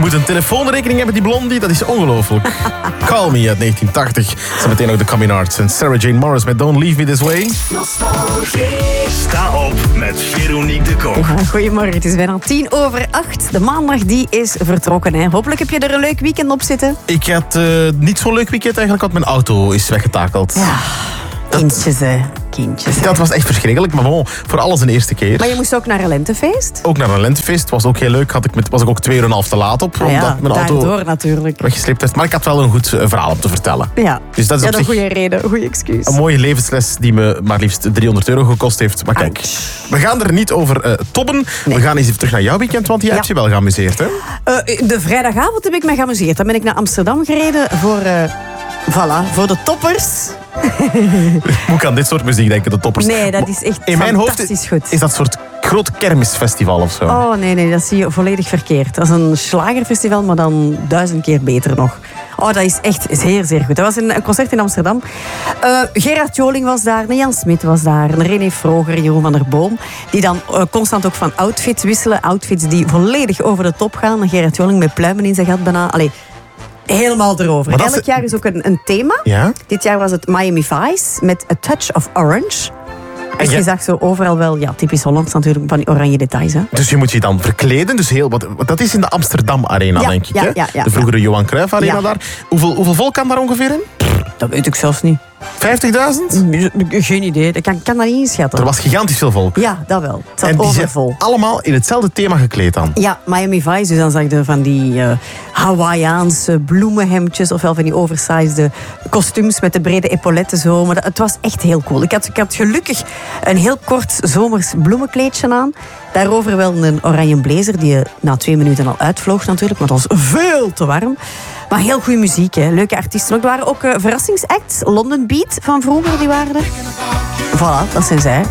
moet een telefoonrekening hebben, die blondie. Dat is ongelooflijk. Call Me uit 1980. Zometeen ook de Coming Arts en Sarah Jane Morris met Don't Leave Me This Way. Sta op met Veronique de Kok. Ja, goedemorgen, het is bijna 7:50. De maandag die is vertrokken. Hè. Hopelijk heb je er een leuk weekend op zitten. Ik had niet zo'n leuk weekend eigenlijk, want mijn auto is weggetakeld. Ja, kindjes hè. Kindjes. Dat was echt verschrikkelijk, maar bon, voor alles een eerste keer. Maar je moest ook naar een lentefeest? Ook naar een lentefeest, was ook heel leuk. Was ik ook 2,5 uur te laat op, omdat mijn auto daardoor natuurlijk. weggesleept werd. Maar ik had wel een goed verhaal om te vertellen. Ja, dus dat is op een zich goede reden, een goede excuus. een mooie levensles die me maar liefst €300 gekost heeft. Maar kijk, we gaan er niet over tobben. Nee. We gaan eens even terug naar jouw weekend, want jij hebt je wel geamuseerd, hè? De vrijdagavond heb ik me geamuseerd. Dan ben ik naar Amsterdam gereden voor de toppers. Moet ik aan dit soort muziek denken, de toppers? Nee, dat is echt in mijn hoofd goed. Is dat een soort groot kermisfestival of zo? Oh nee, dat zie je volledig verkeerd. Dat is een slagerfestival, maar dan 1000 keer beter nog. Oh, dat is echt zeer, zeer goed. Dat was een concert in Amsterdam. Gerard Joling was daar, Jan Smit was daar, René Vroger, Jeroen van der Boom. Die dan constant ook van outfits wisselen. Outfits die volledig over de top gaan. Gerard Joling met pluimen in zijn gat bijna. Allee, helemaal erover. Elk jaar is ook een thema. Ja? Dit jaar was het Miami Vice met A Touch of Orange. Dus je zag zo overal wel, ja, typisch Hollands natuurlijk, van die oranje details. Hè. Dus je moet je dan verkleden. Dus dat is in de Amsterdam Arena, denk ik. Hè? Ja, de vroegere Johan Cruijff Arena daar. Hoeveel volk kan daar ongeveer in? Dat weet ik zelfs niet. 50.000? Geen idee, ik kan dat niet inschatten. Er was gigantisch veel volk. Ja, dat wel. Het zat en die overvol. zijn allemaal in hetzelfde thema gekleed dan. Ja, Miami Vice. Dus dan zag je van die Hawaiiaanse bloemenhemdjes, ofwel van die oversized kostuums met de brede epauletten zo. Maar het was echt heel cool. Ik had gelukkig een heel kort zomers bloemenkleedje aan. Daarover wel een oranje blazer die je na 2 minuten al uitvloog natuurlijk. Maar het was veel te warm. Maar heel goede muziek, hè. Leuke artiesten. Er waren ook verrassingsacts. London Beat van vroeger, die waren er. Voilà, dat zijn zij.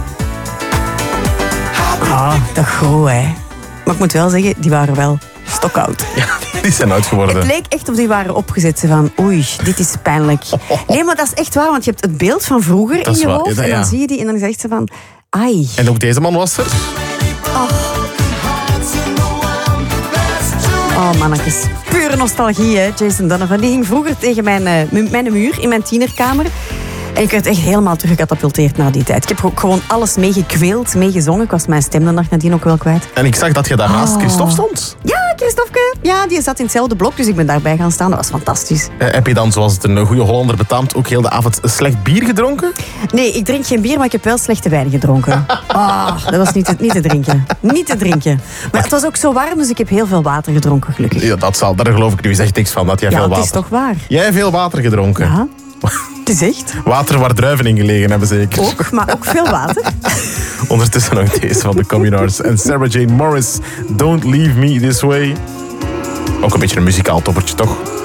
Dat goed, hè. Maar ik moet wel zeggen, die waren wel stokoud. Ja, die zijn oud geworden. Het leek echt of die waren opgezet. Van, oei, dit is pijnlijk. Nee, maar dat is echt waar, want je hebt het beeld van vroeger in je hoofd. En dan zie je die en dan zegt ze van, ai. En ook deze man was er. Oh, mannetjes. Pure nostalgie, hè, Jason Donovan. Die ging vroeger tegen mijn muur in mijn tienerkamer. En ik werd echt helemaal teruggecatapulteerd na die tijd. Ik heb ook gewoon alles meegekweeld, meegezongen. Ik was mijn stem de dag nadien ook wel kwijt. En ik zag dat je daarnaast Christophe stond. Ja, Christophe. Ja, die zat in hetzelfde blok, dus ik ben daarbij gaan staan. Dat was fantastisch. Heb je dan, zoals het een goede Hollander betaamt, ook heel de avond slecht bier gedronken? Nee, ik drink geen bier, maar ik heb wel slechte wijn gedronken. Dat was niet te drinken. Niet te drinken. Maar het was ook zo warm, dus ik heb heel veel water gedronken, gelukkig. Ja, daar geloof ik nu eens echt niks van, dat jij veel water... Ja, het is toch waar. Jij hebt veel water gedronken? Ja, het is echt. Water waar druiven in gelegen hebben, zeker. Ook, maar ook veel water. Ondertussen nog deze van de Coming Arts en Sarah Jane Morris. Don't Leave Me This Way. Ook een beetje een muzikaal toppertje, toch?